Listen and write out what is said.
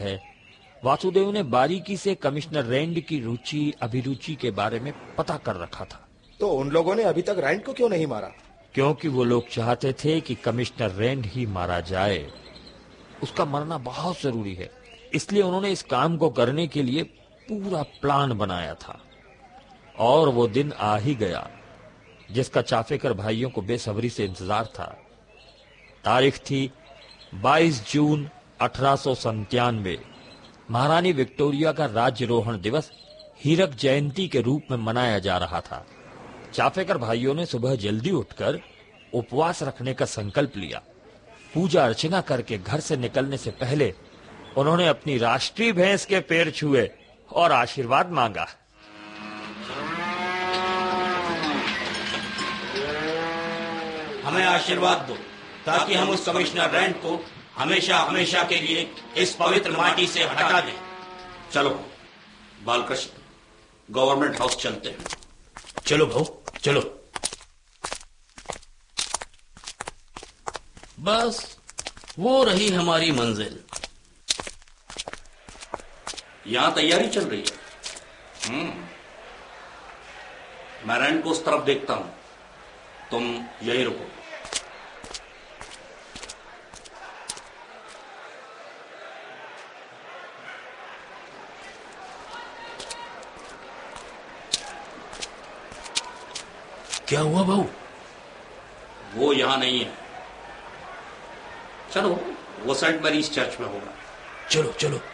है। वासुदेव ने बारीकी से कमिश्नर रैंड की रुचि अभिरुचि के बारे में पता कर रखा था। तो उन लोगों ने अभी तक रैंड को क्यों नहीं मारा? क्योंकि वो लोग चाहते थे कि कमिश्नर रैंड ही मारा जाए। उसका मरना बहुत जरूरी है, इसलिए उन्होंने इस काम को करने के लिए पूरा प्लान बनाया था। और वो दिन आ ही गया जिसका चाफेकर भाइयों को बेसब्री से इंतजार था। तारीख थी 22 जून 1897। महारानी विक्टोरिया का राज्यरोहण दिवस हीरक जयंती के रूप में मनाया जा रहा था। चाफेकर भाइयों ने सुबह जल्दी उठकर उपवास रखने का संकल्प लिया। पूजा अर्चना करके घर से निकलने से पहले उन्होंने अपनी राष्ट्रीय भैंस के पैर छुए और आशीर्वाद मांगा। हमें आशीर्वाद दो ताकि हम उस कमिश्नर रैंड को हमेशा हमेशा के लिए इस पवित्र माटी से हटा दें। चलो बालकृष्ण, गवर्नमेंट हाउस चलते हैं। चलो भाऊ, चलो। बस वो रही हमारी मंजिल। यहां तैयारी चल रही है। मैं रैंड को उस तरफ देखता हूं, तुम यहीं रुको। क्या हुआ भाऊ? वो यहां नहीं है। चलो, वो सेंट मैरीज चर्च में होगा। चलो चलो।